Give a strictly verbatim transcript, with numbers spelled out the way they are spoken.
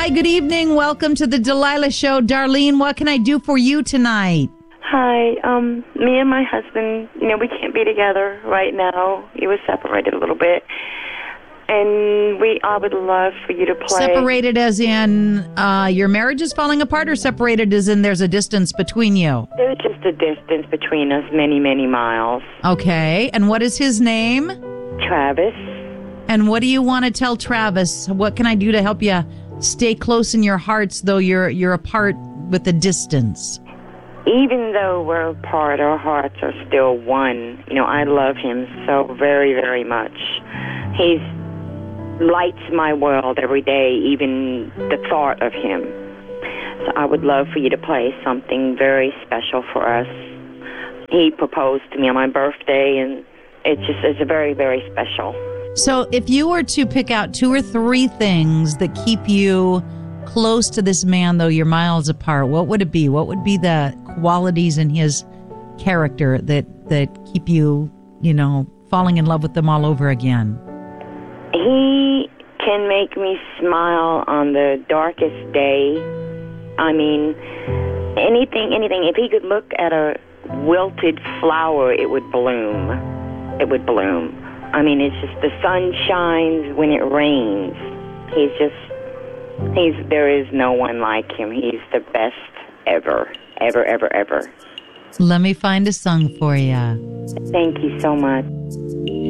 Hi, good evening. Welcome to the Delilah Show. Darlene, what can I do for you tonight? Hi, um, me and my husband, you know, we can't be together right now. He was separated a little bit. And we, I would love for you to play. Separated as in uh, your marriage is falling apart, or separated as in there's a distance between you? There's just a distance between us, many, many miles. Okay, and what is his name? Travis. And what do you want to tell Travis? What can I do to help you stay close in your hearts, though you're you're apart with the distance? Even though we're apart, our hearts are still one. You know, I love him so very, very much. He's lights my world every day, even the thought of him. So I would love for you to play something very special for us. He proposed to me on my birthday, and it just is a very, very special. So if you were to pick out two or three things that keep you close to this man, though you're miles apart, what would it be? What would be the qualities in his character that, that keep you, you know, falling in love with them all over again? He can make me smile on the darkest day. I mean, anything, anything. If he could look at a wilted flower, it would bloom. It would bloom. I mean, it's just the sun shines when it rains. He's just, he's, there is no one like him. He's the best ever, ever, ever, ever. Let me find a song for you. Thank you so much.